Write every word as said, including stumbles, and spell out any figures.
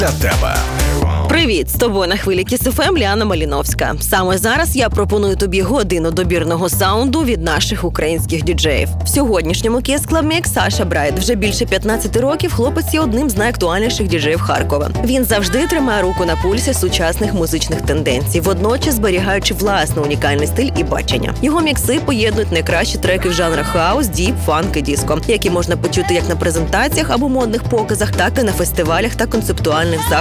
для тебе. Привіт! З тобою на хвилі Кіс еф ем Ліана Маліновська. Саме зараз я пропоную тобі годину добірного саунду від наших українських діджеїв. В сьогоднішньому Kiss Club Mix Саша Брайт. Вже більше п'ятнадцять років хлопець є одним з найактуальніших діджеїв Харкова. Він завжди тримає руку на пульсі сучасних музичних тенденцій, водночас зберігаючи власний унікальний стиль і бачення. Його мікси поєднують найкращі треки в жанрах хаус, діп, фанк і диско, які можна почути як на презентаціях або модних показах, так і на фестивалях та концептуальних заходах